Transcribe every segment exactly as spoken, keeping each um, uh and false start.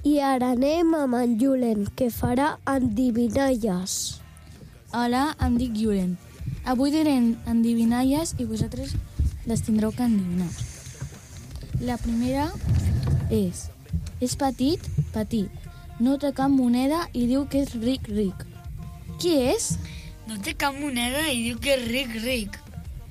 I ara anem amb en Julen, que farà endivinalles. Hola, em dic Julen. Avui diré endivinalles i vosaltres les tindreu que endivinar. La primera és... És petit, petit. No té cap moneda i diu que és ric, ric. Qui és? No té cap moneda i diu que és ric, ric.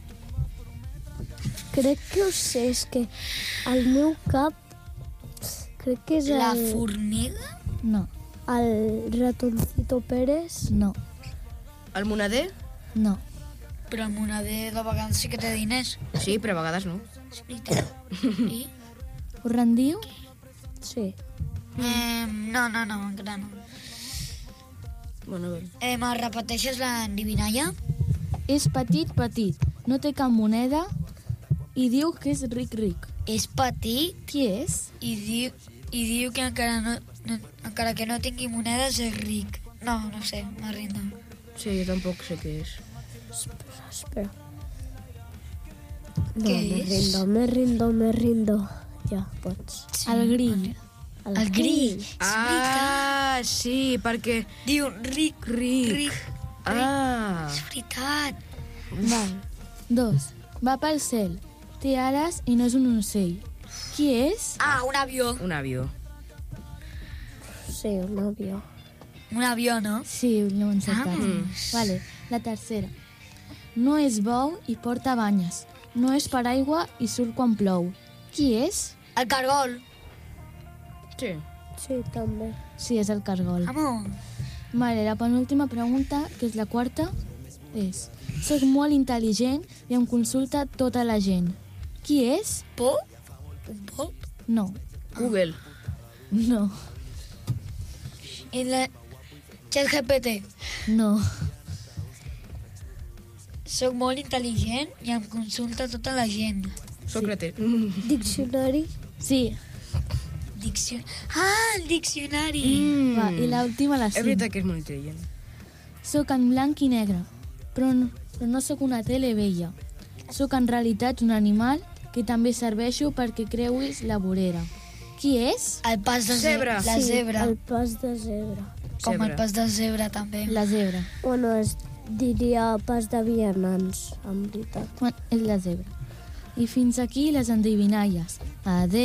Crec que ho sé, és que al meu cap crec que és La el, formiga? No, el ratoncito Pérez. no, El moneder? no. Però el moneder de vegades sí que té diners. Sí, però a vegades no. És veritat. I? Us rendiu? Sí. Eh, no, no, no, encara no. Bueno, bé. Eh, me repeteixes l'endivinalla? És petit, petit. No té cap moneda i diu que és ric, ric. És petit Qui és? i diu, i diu que encara, no, no, encara que no tingui monedes és ric. No, no sé, me rindo. Sí, jo tampoc sé què és. Espera, espera. No, Què me és? rindo, me rindo, me rindo. Ja, pots. Sí, El grill. El grill. Ah, sí, perquè... Diu ric, Ric. ric. Ah. És veritat. Val. Dos. Va pel cel. Té ales i no és un ocell. Qui és? Ah, un avió. Un avió. Sí, un avió. Un avió, no? Sí, l'heu encertat. Vamos. Vale, la tercera. No és bou i porta banyes. No és paraigua i surt quan plou. Qui és? El cargol. Sí. Sí, també. Sí, és el cargol. Vamos. Vale, la penúltima pregunta, que és la quarta, és... Soc molt intel·ligent i em consulta tota la gent. Qui és? Pop? Un pop? No, Google. no, I la... ChatGPT. no, Soc molt intel·ligent i em consulta tota la gent. Sòcrates. Diccionari. sí. Diccion... Ah, el diccionari. Mm. Va, i l'última, la És cinc. veritat que és molt intel·ligent. Soc en blanc i negre, però no, però no sóc una tele vella. Soc en realitat un animal que també serveixo perquè creuis la vorera. Qui és? El pas de Zebra. zebra. La sí, zebra. el pas de zebra. Com Zebra. el pas de zebra, també. La zebra. Bueno, es diria pas de vianants, en veritat. Bueno, és la zebra. I fins aquí les endivinalles. Adéu.